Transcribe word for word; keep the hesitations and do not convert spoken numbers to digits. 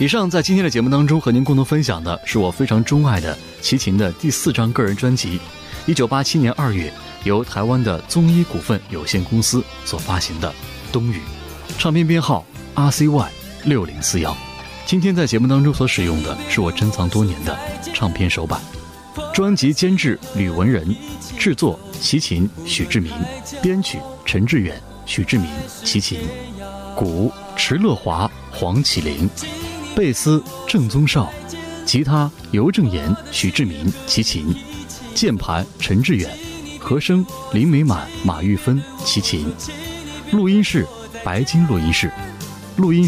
以上在今天的节目当中和您共同分享的是我非常钟爱的齐秦的第四张个人专辑，一九八七年二月由台湾的宗一股份有限公司所发行的《冬雨》，唱片编号 R C Y 六零四一。今天在节目当中所使用的是我珍藏多年的唱片手版。专辑监制吕文仁，制作齐秦、许志明，编曲陈志远、许志明、齐秦，鼓池乐华、黄启麟，贝斯郑宗绍，吉他尤正言、许志明、齐秦，键盘陈志远，和声林美满、马玉芬、齐秦，录音室白金录音室，录音